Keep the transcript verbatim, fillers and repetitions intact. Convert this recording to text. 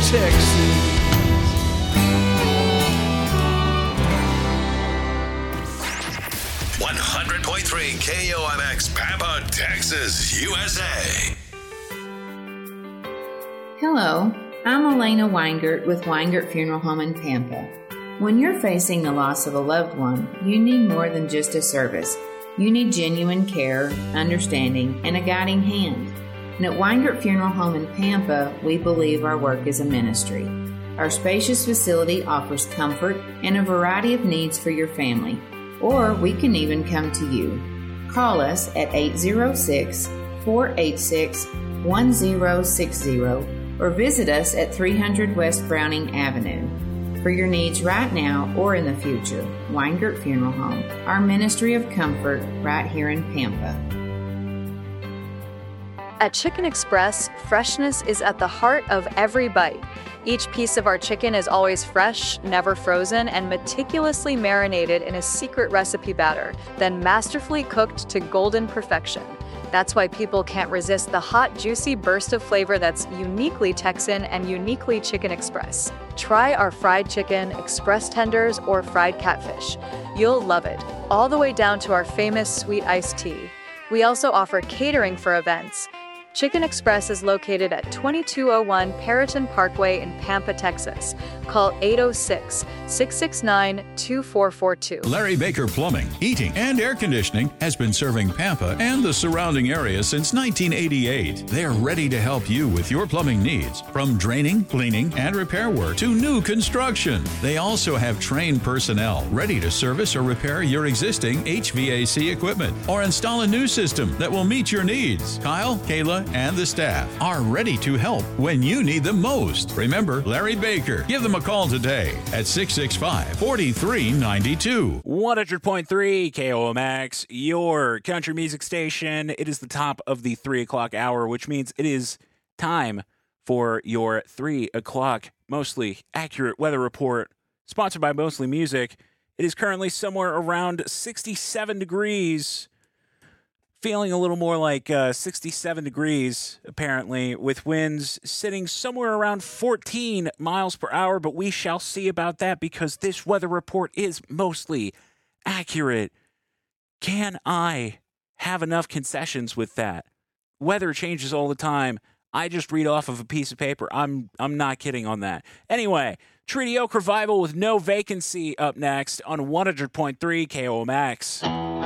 Texas. one hundred point three K O M X Pampa, Texas, U S A. Hello, I'm Elena Weingart with Weingart Funeral Home in Pampa. When you're facing the loss of a loved one, you need more than just a service. You need genuine care, understanding, and a guiding hand. And at Weingart Funeral Home in Pampa, we believe our work is a ministry. Our spacious facility offers comfort and a variety of needs for your family. Or we can even come to you. Call us at eight zero six, four eight six, one zero six zero or visit us at three hundred West Browning Avenue. For your needs right now or in the future, Weingart Funeral Home, our ministry of comfort right here in Pampa. At Chicken Express, freshness is at the heart of every bite. Each piece of our chicken is always fresh, never frozen, and meticulously marinated in a secret recipe batter, then masterfully cooked to golden perfection. That's why people can't resist the hot, juicy burst of flavor that's uniquely Texan and uniquely Chicken Express. Try our fried chicken, express tenders, or fried catfish. You'll love it, all the way down to our famous sweet iced tea. We also offer catering for events. Chicken Express is located at twenty-two oh one Perriton Parkway in Pampa, Texas. Call eight oh six, six six nine, two four four two. Larry Baker Plumbing, Heating, and Air Conditioning has been serving Pampa and the surrounding area since nineteen eighty-eight. They're ready to help you with your plumbing needs, from draining, cleaning, and repair work to new construction. They also have trained personnel ready to service or repair your existing H V A C equipment or install a new system that will meet your needs. Kyle, Kayla, and the staff are ready to help when you need them most. Remember Larry Baker. Give them a call today at six six five, four three nine two. one hundred point three K O M X, your country music station. It is the top of the three o'clock hour, which means it is time for your three o'clock mostly accurate weather report, sponsored by Mostly Music. It is currently somewhere around sixty-seven degrees. Feeling a little more like uh, sixty-seven degrees, apparently, with winds sitting somewhere around fourteen miles per hour, but we shall see about that because this weather report is mostly accurate. Can I have enough concessions with that? Weather changes all the time. I just read off of a piece of paper. I'm I'm not kidding on that. Anyway, Treaty Oak Revival with No Vacancy up next on one hundred point three K O M X.